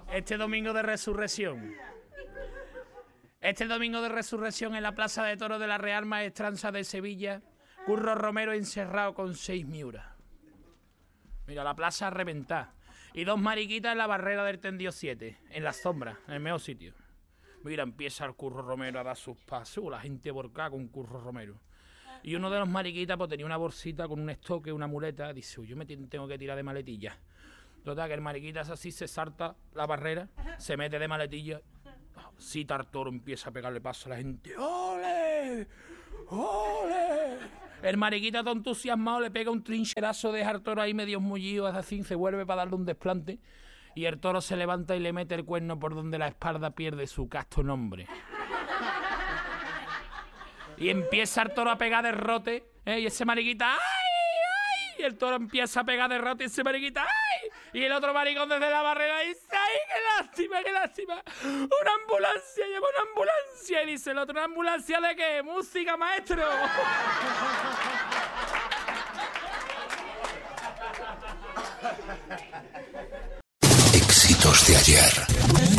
Este domingo de resurrección en la Plaza de Toros de la Real Maestranza de Sevilla, Curro Romero encerrado con 6 miuras. Mira, la plaza a reventar. Y 2 mariquitas en la barrera del tendido 7, en la sombra, en el mejor sitio. Mira, empieza el Curro Romero a dar sus pasos, la gente volcada con Curro Romero. Y uno de los mariquitas pues tenía una bolsita con un estoque, una muleta, dice, yo me tengo que tirar de maletilla. Total, que el mariquita es así, se salta la barrera, se mete de maletilla, cita al toro, empieza a pegarle paso a la gente. ¡Ole! ¡Ole! El mariquita todo entusiasmado le pega un trincherazo, deja al toro ahí medio mullido, así, se vuelve para darle un desplante, y el toro se levanta y le mete el cuerno por donde la espalda pierde su casto nombre. Y empieza el toro a pegar derrote, y ese mariquita, ¡ay! ¡Ay! Y el toro empieza a pegar derrote y ese mariquita, ¡ay! Y el otro maricón desde la barrera dice, ¡ay, qué lástima, qué lástima! ¡Una ambulancia, lleva una ambulancia! Y dice el otro, ¿una ambulancia de qué? ¡Música, maestro! Éxitos de ayer.